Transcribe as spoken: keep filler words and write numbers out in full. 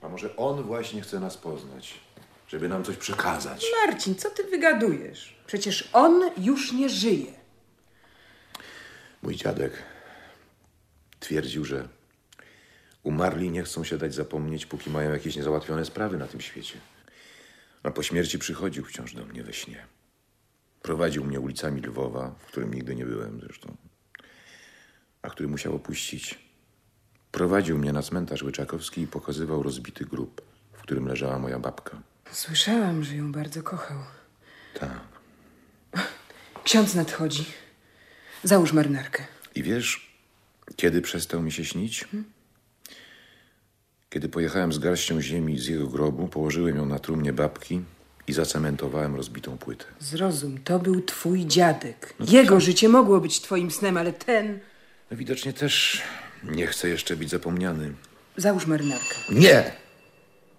może on właśnie chce nas poznać, żeby nam coś przekazać. Marcin, co ty wygadujesz? Przecież on już nie żyje. Mój dziadek twierdził, że umarli nie chcą się dać zapomnieć, póki mają jakieś niezałatwione sprawy na tym świecie. A po śmierci przychodził wciąż do mnie we śnie. Prowadził mnie ulicami Lwowa, w którym nigdy nie byłem zresztą, a który musiał opuścić. Prowadził mnie na cmentarz Łyczakowski i pokazywał rozbity grób, w którym leżała moja babka. Słyszałam, że ją bardzo kochał. Tak. Ksiądz nadchodzi. Załóż marynarkę. I wiesz, kiedy przestał mi się śnić? Hmm? Kiedy pojechałem z garścią ziemi z jego grobu, położyłem ją na trumnie babki i zacementowałem rozbitą płytę. Zrozum, to był twój dziadek. No jego co? Życie mogło być twoim snem, ale ten... No widocznie też nie chce jeszcze być zapomniany. Załóż marynarkę. Nie!